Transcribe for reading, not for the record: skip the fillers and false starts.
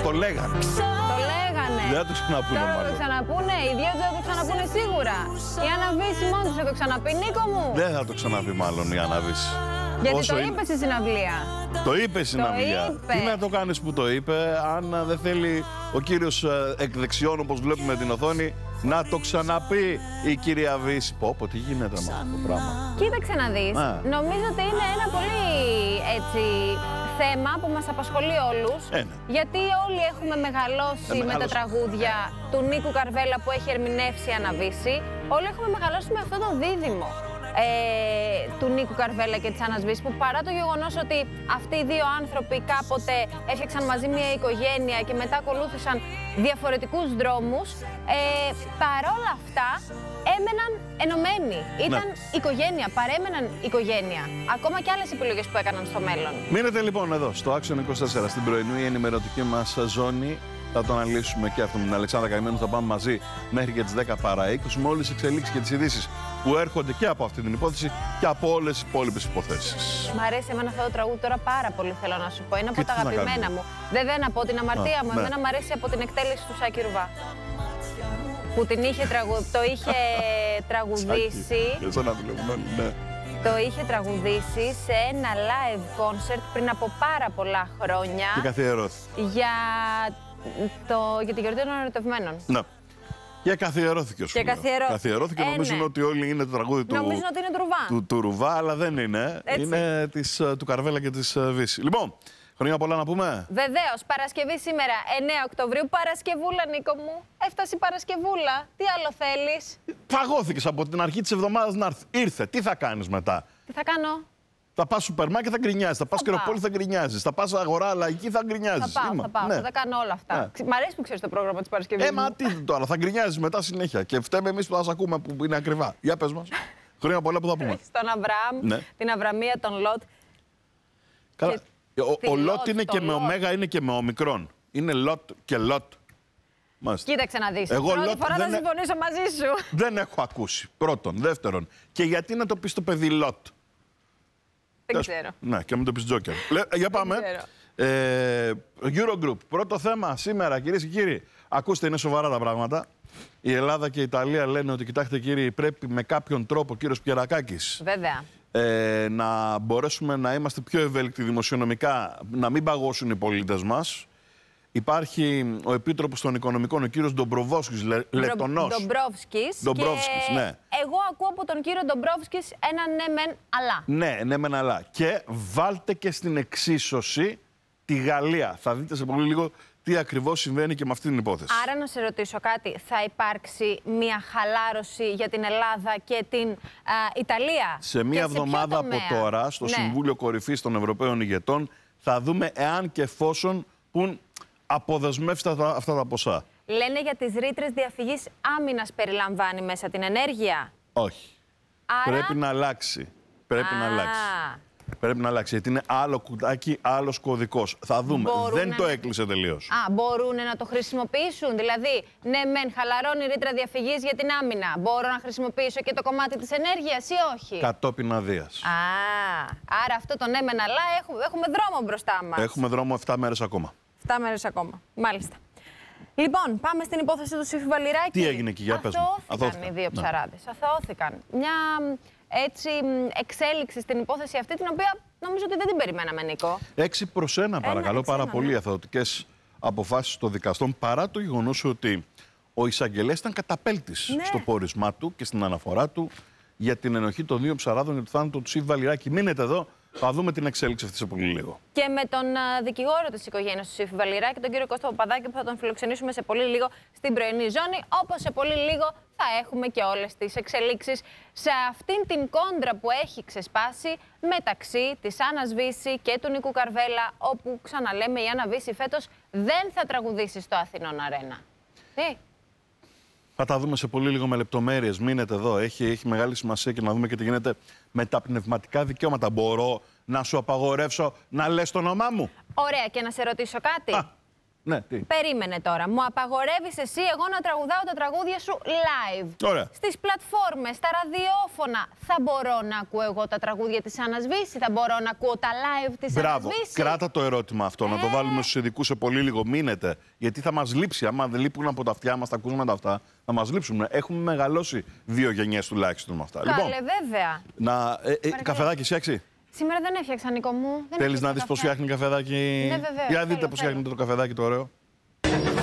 Το λέγανε. Το λέγανε. Δεν θα το ξαναπούνε Τώρα θα μάλλον. το ξαναπούνε, οι δύο θα το ξαναπούνε σίγουρα. Η Άννα Βύση μόνο θα το ξαναπεί, Νίκο μου. Δεν θα το ξαναπεί μάλλον η Άννα Βύση. Γιατί Όσο το είναι- είπε στη συναυλία. Το είπε η συναυλία. είπε. Τι να το κάνεις που το είπε, αν δεν θέλει ο κύριος εκ δεξιών, όπως βλέπουμε την οθόνη, να το ξαναπεί η κυρία Βύση. Πω, τι γίνεται με αυτό το πράγμα. Κοίταξε να δεις. Α. Νομίζω ότι είναι ένα πολύ έτσι θέμα που μας απασχολεί όλους. Ναι. Γιατί όλοι έχουμε μεγαλώσει με τα τραγούδια του Νίκου Καρβέλα που έχει ερμηνεύσει η Άννα Βύση. Όλοι έχουμε μεγαλώσει με αυτό το δίδυμο του Νίκου Καρβέλα και της Άννας Βύση, που παρά το γεγονός ότι αυτοί οι δύο άνθρωποι κάποτε έφτιαξαν μαζί μια οικογένεια και μετά ακολούθησαν διαφορετικούς δρόμους, παρόλα αυτά έμεναν ενωμένοι. Ήταν οικογένεια, παρέμεναν οικογένεια. Ακόμα και άλλες επιλογές που έκαναν στο μέλλον. Μείνετε λοιπόν εδώ στο Action 24 στην πρωινή ενημερωτική μας ζώνη. Θα το αναλύσουμε και αυτό με την Αλεξάνδρα Καημένου. Θα πάμε μαζί μέχρι και τις 10 παρά 20 με όλες τις εξελίξεις και τις ειδήσεις που έρχονται και από αυτή την υπόθεση και από όλες τις υπόλοιπες υποθέσεις. Μ' αρέσει εμένα αυτό το τραγούδι τώρα πάρα πολύ, θέλω να σου πω. Είναι από Και τα τι να αγαπημένα κάνουμε. μου. Βέβαια, να πω την αμαρτία μου. ναι. Εμένα μ' αρέσει από την εκτέλεση του Σάκη Ρουβά. Που την είχε το είχε τραγουδήσει. Και σαν να δουλεύουν όλοι, ναι. Το είχε τραγουδήσει σε ένα live concert πριν από πάρα πολλά χρόνια Και καθιερώθηκε. για τη γιορτή των ερωτευμένων. Ναι. Και καθιερώθηκε, σου λέω. καθιερώθηκε. Νομίζουν Ναι. ότι όλοι είναι το τραγούδι Νομίζουν ότι είναι του Ρουβά. του Ρουβά, αλλά δεν είναι. Έτσι. Είναι του Καρβέλα και της Βύση. Λοιπόν, χρόνια πολλά να πούμε. Βεβαίως, Παρασκευή σήμερα, 9 Οκτωβρίου. Παρασκευούλα, Νίκο μου. Έφτασε η Παρασκευούλα. Τι άλλο θέλεις? Παγώθηκες από την αρχή της εβδομάδας να έρθει. Ήρθε. Τι θα κάνεις μετά? Τι θα κάνω? Θα πας σούπερ μάρκετ, θα γκρινιάζεις. Θα πας πάω. Κεροπόλη, θα γκρινιάζεις. Θα πας αγορά λαϊκή, θα γκρινιάζεις. Θα πάω. Ναι. Θα τα κάνω όλα αυτά. Ναι. Μ' αρέσει που ξέρεις το πρόγραμμα της Παρασκευής. Μα μου. τι τώρα, θα γκρινιάζεις μετά συνέχεια. Και φταίμε εμείς που θα σας ακούμε που είναι ακριβά. Για πες μας. Χρόνια πολλά που θα πούμε. Στον Αβραάμ, Ναι. την Αβραμία, τον Λότ. Καλά. τη Ο Λότ Λότ, είναι το και με Λότ. ωμέγα, είναι και με ομικρόν. Είναι Λότ και Λότ. Μάλιστα. Κοίταξε να δεις. Εγώ Πρώτη Λότ φορά θα δεν συμφωνήσω μαζί σου. Δεν έχω ακούσει. Πρώτον. Δεύτερον. Και γιατί να το πεις το παιδί Λότ? Δεν ξέρω. Ναι, και μην το πεις Τζόκερ. Για πάμε. Eurogroup. Πρώτο θέμα σήμερα, κυρίες και κύριοι. Ακούστε, είναι σοβαρά τα πράγματα. Η Ελλάδα και η Ιταλία λένε ότι, κοιτάξτε κύριοι, πρέπει με κάποιον τρόπο, κύριος Πιερακάκης, Βέβαια. να μπορέσουμε να είμαστε πιο ευέλικτοι δημοσιονομικά, να μην παγώσουν οι πολίτες μας. Υπάρχει ο Επίτροπος των Οικονομικών, ο κύριος Ντομπροβόσκης, Λετονός. Ντομπρόφσκης. Ναι. Εγώ ακούω από τον κύριο Ντομπρόφσκης ένα ναι μεν αλλά. Ναι, μεν αλλά. Και βάλτε και στην εξίσωση τη Γαλλία. Θα δείτε σε πολύ λίγο τι ακριβώς συμβαίνει και με αυτή την υπόθεση. Άρα να σε ρωτήσω κάτι, θα υπάρξει μια χαλάρωση για την Ελλάδα και την Ιταλία? Σε μία εβδομάδα από τώρα, στο Συμβούλιο Κορυφής των Ευρωπαίων Ηγετών, θα δούμε εάν και εφόσον πουν αποδεσμεύσει αυτά τα ποσά. Λένε για τις ρήτρες διαφυγής άμυνας περιλαμβάνει μέσα την ενέργεια. Όχι. Άρα... Πρέπει να αλλάξει. Πρέπει να αλλάξει, γιατί είναι άλλο κουτάκι, άλλος κωδικός. Θα δούμε. Δεν το έκλεισε τελείως. Μπορούν να το χρησιμοποιήσουν. Δηλαδή, ναι, μεν χαλαρώνει η ρήτρα διαφυγής για την άμυνα. Μπορώ να χρησιμοποιήσω και το κομμάτι της ενέργειας ή όχι? Κατόπιν αδείας. Άρα αυτό το ναι, μεν αλλά έχουμε δρόμο μπροστά μας. Έχουμε δρόμο 7 μέρες ακόμα. 7 μέρες ακόμα. Μάλιστα. Λοιπόν, πάμε στην υπόθεση του Σύφη Βαλιράκη. Τι έγινε εκεί, για πες μου. Αθώθηκαν οι δύο ψαράδες. Αθώθηκαν. Μια έτσι εξέλιξη στην υπόθεση αυτή, την οποία νομίζω ότι δεν την περιμέναμε, Νίκο. 6-1, παρακαλώ, πάρα πολύ αθωωτικές αποφάσεις των δικαστών, παρά το γεγονός ότι ο εισαγγελέας ήταν καταπέλτης στο πόρισμά του και στην αναφορά του για την ενοχή των δύο ψαράδων για το θάνατο του Σύφη Βαλιράκη. Μείνετε εδώ. Θα δούμε την εξέλιξη αυτή σε πολύ λίγο. Και με τον δικηγόρο της οικογένειας του Σύφη Βαλιράκη, τον κύριο Κώστα Παπαδάκη, που θα τον φιλοξενήσουμε σε πολύ λίγο στην πρωινή ζώνη. Όπως σε πολύ λίγο θα έχουμε και όλες τις εξελίξεις σε αυτήν την κόντρα που έχει ξεσπάσει μεταξύ της Άννας Βύση και του Νίκου Καρβέλα, όπου ξαναλέμε η Άννα Βύση φέτος δεν θα τραγουδήσει στο Αθηνών Αρένα. Τι? Θα τα δούμε σε πολύ λίγο με λεπτομέρειες. Μείνετε εδώ. Έχει μεγάλη σημασία και να δούμε και τι γίνεται με τα πνευματικά δικαιώματα. Μπορώ να σου απαγορεύσω να λες το όνομά μου? Ωραία, και να σε ρωτήσω κάτι. Ναι, τι. Περίμενε τώρα. Μου απαγορεύεις εσύ εγώ να τραγουδάω τα τραγούδια σου live. Ωραία. Στις πλατφόρμες, στα ραδιόφωνα. Θα μπορώ να ακούω εγώ τα τραγούδια της Άννας Βύση, θα μπορώ να ακούω τα live της Άννας Βύση. Κράτα το ερώτημα αυτό, να το βάλουμε στους ειδικούς σε πολύ λίγο. Μείνετε. Γιατί θα μας λείψει. Άμα δεν λείπουν από τα αυτιά μας, τα ακούσουμε τα αυτά, θα μας λείψουν. Έχουμε μεγαλώσει 2 γενιές τουλάχιστον με αυτά. Καλέ, βέβαια. Καφεδάκι φτιάξει. Σήμερα δεν έφτιαξα, Νίκο μου. Θέλεις να δεις πώς φτιάχνει καφεδάκι? Ναι, βεβαίως. Για δείτε πώς φτιάχνετε το καφεδάκι το ωραίο.